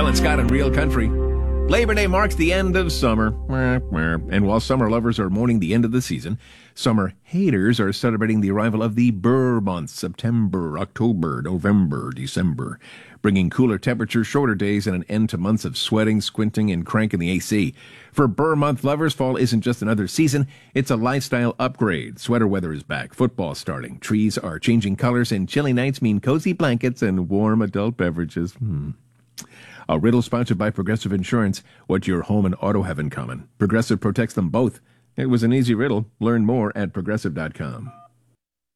Dylan Scott and Real Country. Labor Day marks the end of summer. And while summer lovers are mourning the end of the season, summer haters are celebrating the arrival of the Burr months, September, October, November, December, bringing cooler temperatures, shorter days, and an end to months of sweating, squinting, and cranking the AC. For Burr month lovers, fall isn't just another season, it's a lifestyle upgrade. Sweater weather is back, football starting, trees are changing colors, and chilly nights mean cozy blankets and warm adult beverages. A riddle sponsored by Progressive Insurance. What your home and auto have in common? Progressive protects them both. It was an easy riddle. Learn more at Progressive.com.